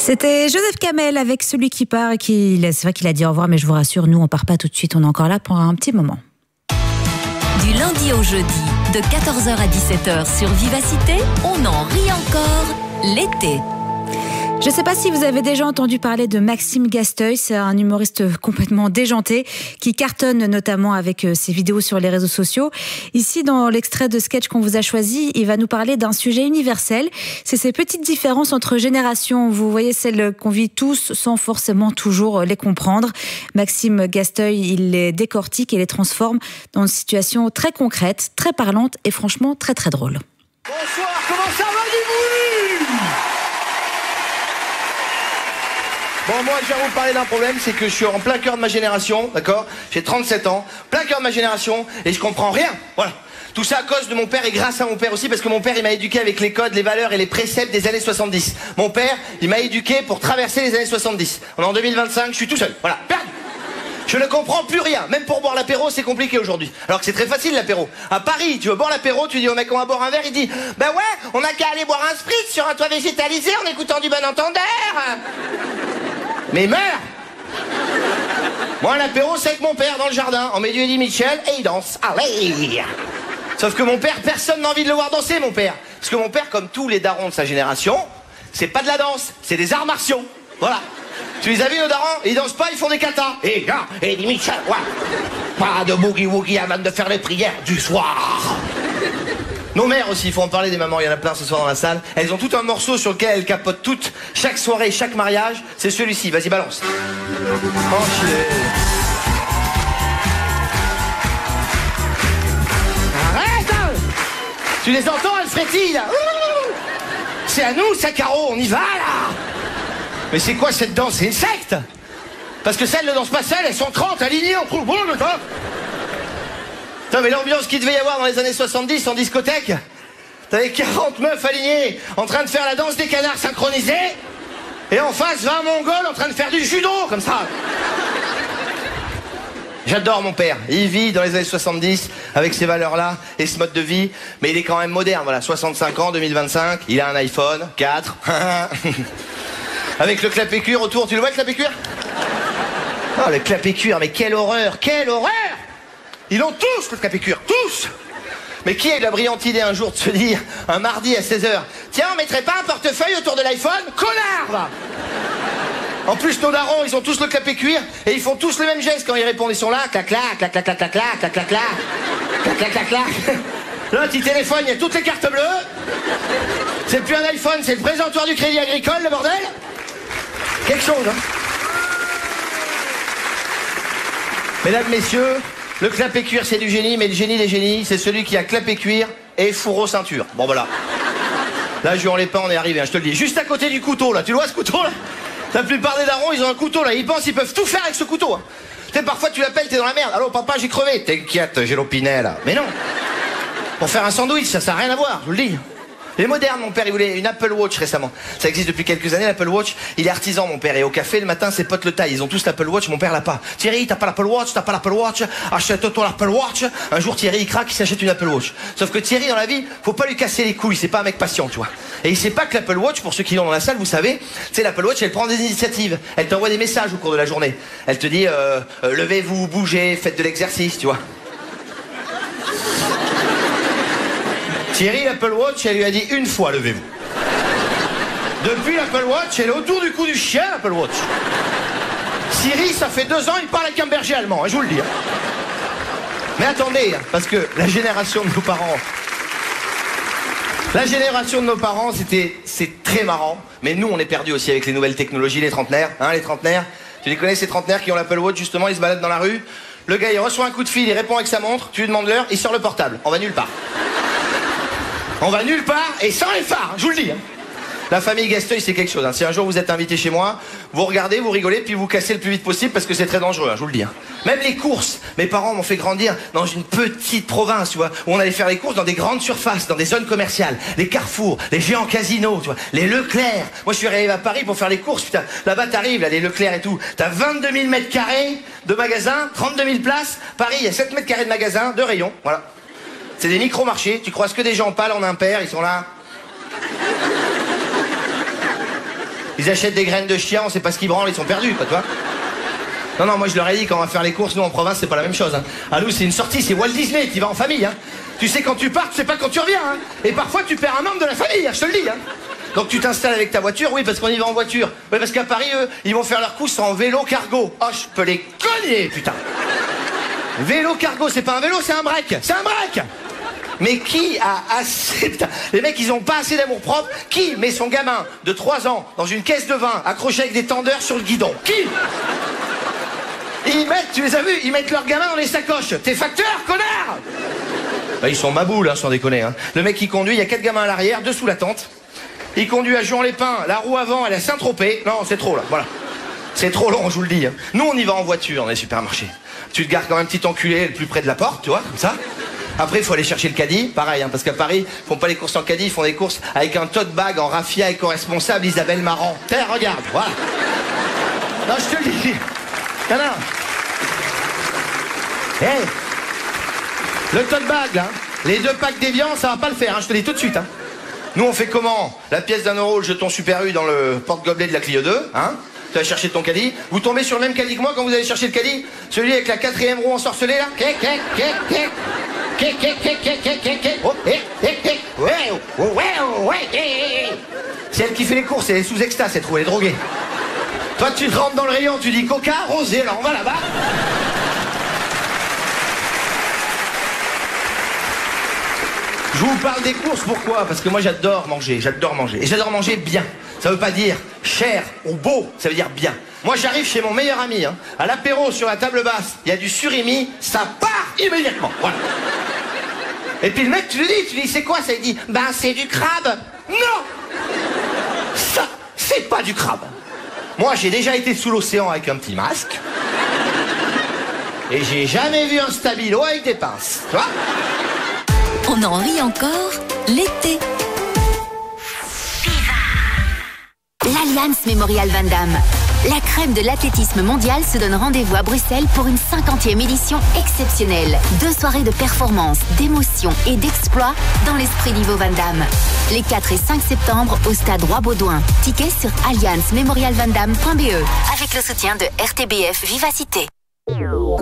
C'était Joseph Kamel avec Celui qui part. C'est vrai qu'il a dit au revoir, mais je vous rassure, nous on part pas tout de suite, on est encore là pour un petit moment. Du lundi au jeudi, de 14h à 17h sur Vivacité, on en rit encore l'été. Je ne sais pas si vous avez déjà entendu parler de Maxime Gasteuil, c'est un humoriste complètement déjanté qui cartonne notamment avec ses vidéos sur les réseaux sociaux. Ici, dans l'extrait de sketch qu'on vous a choisi, il va nous parler d'un sujet universel. C'est ces petites différences entre générations. Vous voyez, celles qu'on vit tous sans forcément toujours les comprendre. Maxime Gasteuil, il les décortique et les transforme dans une situation très concrète, très parlante et franchement très très drôle. Bonsoir, comment ça va du bruit ? Bon, moi, je vais vous parler d'un problème, c'est que je suis en plein cœur de ma génération, d'accord ? J'ai 37 ans, plein cœur de ma génération, et je comprends rien, voilà. Tout ça à cause de mon père et grâce à mon père aussi, parce que mon père, il m'a éduqué avec les codes, les valeurs et les préceptes des années 70. Mon père, il m'a éduqué pour traverser les années 70. On est en 2025, je suis tout seul, voilà, perdu. Je ne comprends plus rien, même pour boire l'apéro, c'est compliqué aujourd'hui. Alors que c'est très facile l'apéro. À Paris, tu veux boire l'apéro, tu dis au mec on va boire un verre, il dit bah ouais, on a qu'à aller boire un spritz sur un toit végétalisé en écoutant du bon entendeur. Mais meurs. Moi l'apéro c'est avec mon père dans le jardin, on met du Eddie Mitchell et il danse. Allez. Sauf que mon père, personne n'a envie de le voir danser mon père. Parce que mon père, comme tous les darons de sa génération, c'est pas de la danse, c'est des arts martiaux. Voilà. Tu les as vus nos darons? Ils dansent pas, ils font des katas. Et là, Eddie Mitchell, ouais. Pas de boogie-woogie avant de faire les prières du soir. Nos mères aussi, il faut en parler des mamans, il y en a plein ce soir dans la salle. Elles ont tout un morceau sur lequel elles capotent toutes, chaque soirée, chaque mariage. C'est celui-ci, vas-y balance. Enculé. Arrête! Tu les entends, elles frétillent là. C'est à nous, ça Caro, on y va là. Mais c'est quoi cette danse? C'est une secte. Parce que celles ne dansent pas seules, elles sont 30 alignées en troupe. Putain, mais l'ambiance qu'il devait y avoir dans les années 70 en discothèque, t'avais 40 meufs alignées en train de faire la danse des canards synchronisée, et en face 20 mongols en train de faire du judo, comme ça. J'adore mon père, il vit dans les années 70 avec ces valeurs-là et ce mode de vie, mais il est quand même moderne, voilà, 65 ans, 2025, il a un iPhone 4, avec le clapet cuir autour, tu le vois le clapet cuir? Oh le clapet cuir, mais quelle horreur, quelle horreur! Ils l'ont tous, le clapet cuir, tous! Mais qui a eu la brillante idée un jour de se dire, un mardi à 16h, tiens, on mettrait pas un portefeuille autour de l'iPhone? Connard, va! En plus, nos darons, ils ont tous le clapet cuir et ils font tous le même geste quand ils répondent. Ils sont là, clac, clac, clac, clac, clac, clac, clac, clac, clac, clac, clac, clac, clac. Là, petit téléphone, il y a toutes les cartes bleues. C'est plus un iPhone, c'est le présentoir du Crédit Agricole, le bordel. Quelque chose, hein. Mesdames, messieurs, le clapet cuir, c'est du génie, mais le génie des génies, c'est celui qui a clapet cuir et fourreau ceinture. Bon, voilà. Là, Juan Lépin, on est arrivé, hein, je te le dis. Juste à côté du couteau, là. Tu le vois, ce couteau, là? La plupart des darons, ils ont un couteau, là. Ils pensent qu'ils peuvent tout faire avec ce couteau. Hein. Tu sais, parfois, tu l'appelles, t'es dans la merde. Allô, papa, j'ai crevé. T'inquiète, j'ai l'opinet, là. Mais non. Pour faire un sandwich, ça n'a rien à voir, je vous le dis. Il est moderne, mon père, il voulait une Apple Watch récemment. Ça existe depuis quelques années, l'Apple Watch. Il est artisan, mon père. Et au café, le matin, ses potes le taillent. Ils ont tous l'Apple Watch, mon père l'a pas. Thierry, t'as pas l'Apple Watch, t'as pas l'Apple Watch. Achète-toi l'Apple Watch. Un jour, Thierry, il craque, il s'achète une Apple Watch. Sauf que Thierry, dans la vie, faut pas lui casser les couilles. C'est pas un mec patient, tu vois. Et il sait pas que l'Apple Watch, pour ceux qui l'ont dans la salle, vous savez, tu sais, l'Apple Watch, elle prend des initiatives. Elle t'envoie des messages au cours de la journée. Elle te dit, levez-vous, bougez, faites de l'exercice, tu vois. Thierry, l'Apple Watch, elle lui a dit une fois, levez-vous. Depuis l'Apple Watch, elle est autour du cou du chien, l'Apple Watch. Siri, ça fait 2 ans, il parle avec un berger allemand, hein, je vous le dis. Mais attendez, parce que la génération de nos parents... La génération de nos parents, c'est très marrant, mais nous, on est perdus aussi avec les nouvelles technologies, les trentenaires, hein, les trentenaires. Tu les connais, ces trentenaires qui ont l'Apple Watch, justement, ils se baladent dans la rue. Le gars, il reçoit un coup de fil, il répond avec sa montre, tu lui demandes l'heure, il sort le portable. On va nulle part. On va nulle part et sans les phares, je vous le dis. Hein. La famille Gasteuil, c'est quelque chose. Hein. Si un jour vous êtes invité chez moi, vous regardez, vous rigolez, puis vous cassez le plus vite possible parce que c'est très dangereux, hein, je vous le dis. Hein. Même les courses. Mes parents m'ont fait grandir dans une petite province, tu vois, où on allait faire les courses dans des grandes surfaces, dans des zones commerciales, les carrefours, les géants casinos, tu vois, les Leclerc. Moi, je suis arrivé à Paris pour faire les courses, putain. Là-bas, t'arrives, là, les Leclerc et tout. T'as 22 000 mètres carrés de magasins, 32 000 places. Paris, il y a 7 mètres carrés de magasins, de rayons, voilà. C'est des micro-marchés, tu croises que des gens pâles en impair, ils sont là. Ils achètent des graines de chien, on sait pas ce qu'ils branlent, ils sont perdus, quoi, tu vois. Non, moi je leur ai dit, quand on va faire les courses, nous en province, c'est pas la même chose. Hein. À nous, c'est une sortie, c'est Walt Disney, tu vas en famille. Hein. Tu sais quand tu pars, tu sais pas quand tu reviens. Hein. Et parfois, tu perds un membre de la famille, hein, je te le dis. Hein. Donc tu t'installes avec ta voiture, oui, parce qu'on y va en voiture. Oui, parce qu'à Paris, eux, ils vont faire leurs courses en vélo cargo. Oh, je peux les cogner, putain. Vélo cargo, c'est pas un vélo, c'est un break. C'est un break. Mais qui a assez... Putain, les mecs, ils ont pas assez d'amour propre. Qui met son gamin de 3 ans dans une caisse de vin accroché avec des tendeurs sur le guidon? Qui? Ils mettent, tu les as vus, ils mettent leur gamin dans les sacoches. T'es facteur, connard? Bah, ils sont maboules, hein, sans déconner. Hein. Le mec qui conduit, il y a 4 gamins à l'arrière, 2 sous la tente. Il conduit à Juan-les-Pins, la roue avant, elle est à Saint-Tropez. Non, c'est trop, là, voilà. C'est trop long, je vous le dis. Hein. Nous, on y va en voiture dans les supermarchés. Tu te gares comme un petit enculé le plus près de la porte, tu vois, comme ça. Après, il faut aller chercher le caddie, pareil, hein, parce qu'à Paris, ils font pas les courses en caddie, ils font des courses avec un tote bag en raffia éco-responsable Isabelle Marant. Tiens, regarde, voilà. Non, je te le dis. Non. Hey, le tote bag, là, les 2 packs d'Évian, ça va pas le faire, hein, je te le dis tout de suite. Hein. Nous, on fait comment? La pièce d'1 €, le jeton Super U dans le porte-gobelet de la Clio 2, hein. Tu vas chercher ton caddie. Vous tombez sur le même caddie que moi quand vous allez chercher le caddie? Celui avec la 4e roue ensorcelée, là. C'est elle qui fait les courses, elle est sous extase, cette roue, elle est droguée. Toi, tu te rentres dans le rayon, tu dis coca, rosé, alors on va là-bas. Je vous parle des courses, pourquoi? Parce que moi j'adore manger. Et j'adore manger bien. Ça veut pas dire cher ou beau, ça veut dire bien. Moi j'arrive chez mon meilleur ami, hein, à l'apéro sur la table basse, il y a du surimi, ça part immédiatement. Voilà. Et puis le mec, tu lui dis c'est quoi ça? Il dit, ben c'est du crabe. Non! Ça, c'est pas du crabe. Moi j'ai déjà été sous l'océan avec un petit masque. Et j'ai jamais vu un stabilo avec des pinces, tu vois? On en rit encore l'été. L'Alliance Mémorial Van Damme. La crème de l'athlétisme mondial se donne rendez-vous à Bruxelles pour une 50e édition exceptionnelle. 2 soirées de performance, d'émotion et d'exploit dans l'esprit d'Ivo Van Damme. Les 4 et 5 septembre au stade Roi-Baudouin. Tickets sur alliancememorialvandamme.be avec le soutien de RTBF Vivacité.